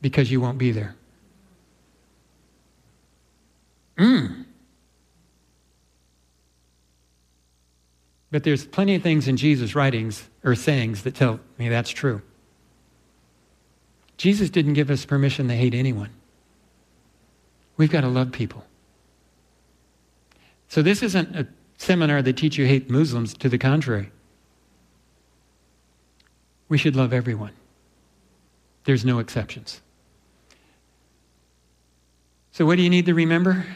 because you won't be there. But there's plenty of things in Jesus' writings or sayings that tell me that's true. Jesus didn't give us permission to hate anyone. We've got to love people. So this isn't a seminar that teaches you hate Muslims. To the contrary. We should love everyone. There's no exceptions. So what do you need to remember?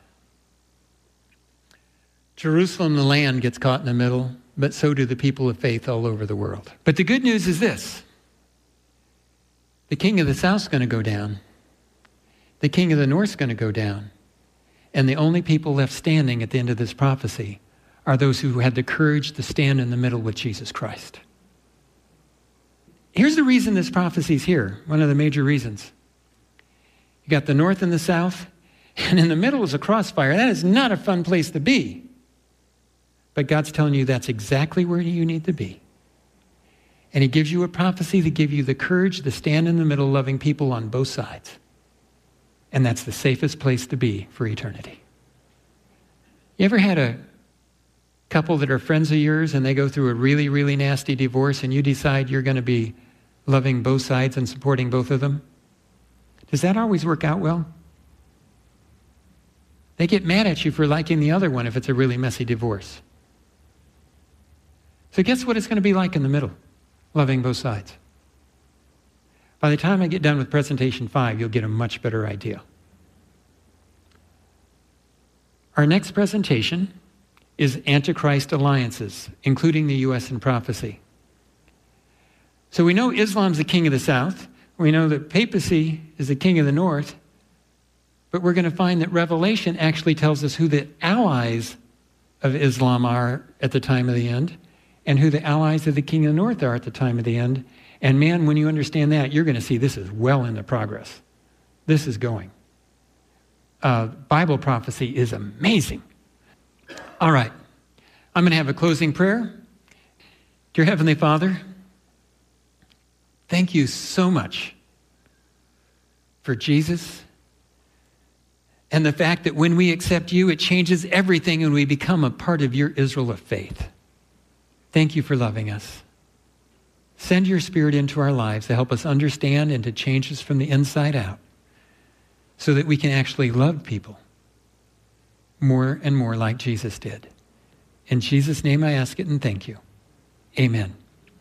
Jerusalem, the land, gets caught in the middle, but so do the people of faith all over the world. But the good news is this. The king of the south's going to go down. The king of the north's going to go down. And the only people left standing at the end of this prophecy are those who had the courage to stand in the middle with Jesus Christ. Here's the reason this prophecy's here, one of the major reasons. You got the north and the south, and in the middle is a crossfire. That is not a fun place to be. But God's telling you that's exactly where you need to be. And he gives you a prophecy to give you the courage to stand in the middle, loving people on both sides. And that's the safest place to be for eternity. You ever had a couple that are friends of yours and they go through a really, really nasty divorce and you decide you're going to be loving both sides and supporting both of them? Does that always work out well? They get mad at you for liking the other one if it's a really messy divorce. So guess what it's going to be like in the middle, loving both sides. By the time I get done with presentation 5, you'll get a much better idea. Our next presentation is Antichrist alliances, including the U.S. in prophecy. So we know Islam's the king of the south. We know that papacy is the king of the north. But we're going to find that Revelation actually tells us who the allies of Islam are at the time of the end, and who the allies of the king of the north are at the time of the end. And man, when you understand that, you're going to see this is well into progress. This is going. Bible prophecy is amazing. All right. I'm going to have a closing prayer. Dear Heavenly Father, thank you so much for Jesus and the fact that when we accept you, it changes everything and we become a part of your Israel of faith. Thank you for loving us. Send your Spirit into our lives to help us understand and to change us from the inside out so that we can actually love people more and more like Jesus did. In Jesus' name I ask it and thank you. Amen.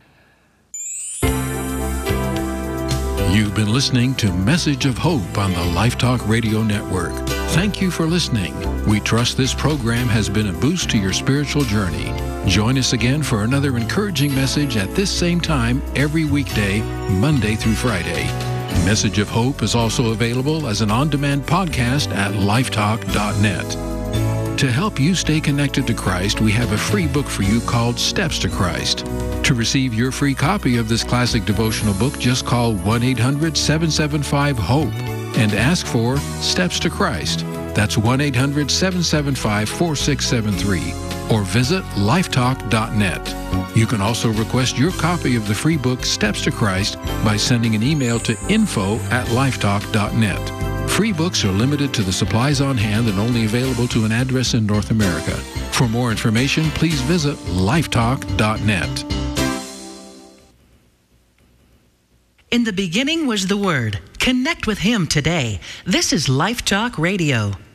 You've been listening to Message of Hope on the Life Talk Radio Network. Thank you for listening. We trust this program has been a boost to your spiritual journey. Join us again for another encouraging message at this same time every weekday, Monday through Friday. Message of Hope is also available as an on-demand podcast at lifetalk.net. To help you stay connected to Christ, we have a free book for you called Steps to Christ. To receive your free copy of this classic devotional book, just call 1-800-775-HOPE and ask for Steps to Christ. That's 1-800-775-4673. Or visit lifetalk.net. You can also request your copy of the free book Steps to Christ by sending an email to info@lifetalk.net. Free books are limited to the supplies on hand and only available to an address in North America. For more information, please visit lifetalk.net. In the beginning was the Word. Connect with Him today. This is Life Talk Radio.